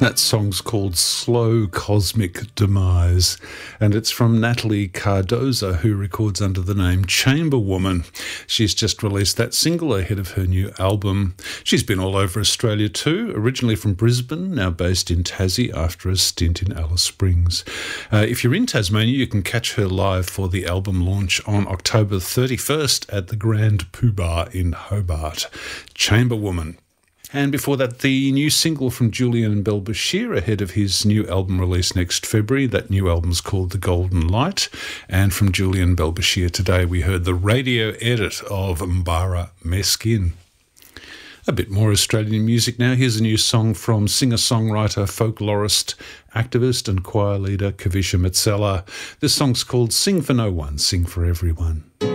That song's called Slow Cosmic Demise, and it's from Natalie Cardoza, who records under the name Chamber Woman. She's just released that single ahead of her new album. She's been all over Australia too, originally from Brisbane, now based in Tassie after a stint in Alice Springs. If you're in Tasmania, you can catch her live for the album launch on October 31st at the Grand Poobah in Hobart. Chamber Woman. And before that, the new single from Julian Bel-Bashir ahead of his new album release next February. That new album's called The Golden Light. And from Julian Bel-Bashir today, we heard the radio edit of Mbara Meskin. A bit more Australian music now. Here's a new song from singer-songwriter, folklorist, activist and choir leader Kavisha Matsela. This song's called Sing for No One, Sing for Everyone.